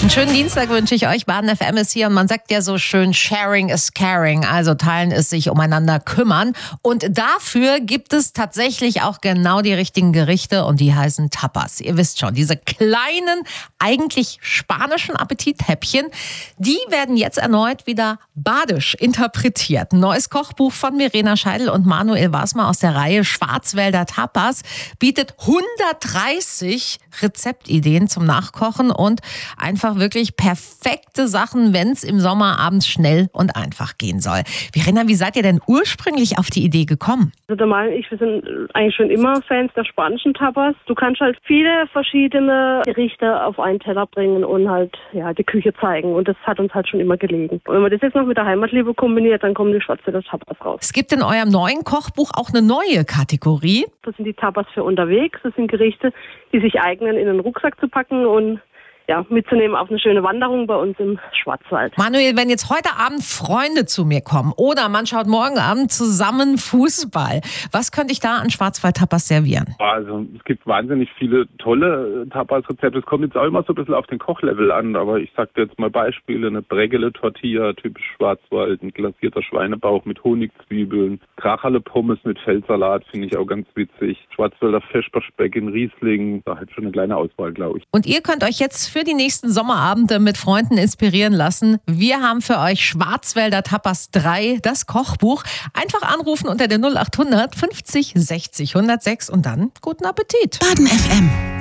Einen schönen Dienstag wünsche ich euch. Baden FM ist hier und man sagt ja so schön, sharing is caring. Also teilen ist sich umeinander kümmern. Und dafür gibt es tatsächlich auch genau die richtigen Gerichte und die heißen Tapas. Ihr wisst schon, diese kleinen, eigentlich spanischen Appetithäppchen, die werden jetzt erneut wieder badisch interpretiert. Ein neues Kochbuch von Mirena Scheidel und Manuel Wasmer aus der Reihe Schwarzwälder Tapas bietet 130 Rezeptideen zum Nachkochen und einfach wirklich perfekte Sachen, wenn es im Sommer abends schnell und einfach gehen soll. Verena, wie seid ihr denn ursprünglich auf die Idee gekommen? Also der Mal und ich, wir sind eigentlich schon immer Fans der spanischen Tapas. Du kannst halt viele verschiedene Gerichte auf einen Teller bringen und halt die Küche zeigen. Und das hat uns halt schon immer gelegen. Und wenn man das jetzt noch mit der Heimatliebe kombiniert, dann kommen die Schwarzwälder Tapas raus. Es gibt in eurem neuen Kochbuch auch eine neue Kategorie. Das sind die Tapas für unterwegs. Das sind Gerichte, die sich eignen, in den Rucksack zu packen und mitzunehmen auf eine schöne Wanderung bei uns im Schwarzwald. Manuel, wenn jetzt heute Abend Freunde zu mir kommen oder man schaut morgen Abend zusammen Fußball, was könnte ich da an Schwarzwald-Tapas servieren? Also es gibt wahnsinnig viele tolle Tapas-Rezepte. Es kommt jetzt auch immer so ein bisschen auf den Kochlevel an, aber ich sag dir jetzt mal Beispiele. Eine Bregele-Tortilla, typisch Schwarzwald, ein glasierter Schweinebauch mit Honigzwiebeln, Kracherle-Pommes mit Feldsalat, finde ich auch ganz witzig. Schwarzwälder Feschbarspeck in Riesling, da halt schon eine kleine Auswahl, glaube ich. Und ihr könnt euch jetzt für die nächsten Sommerabende mit Freunden inspirieren lassen. Wir haben für euch Schwarzwälder Tapas 3, das Kochbuch. Einfach anrufen unter der 0800 50 60 106 und dann guten Appetit. Baden FM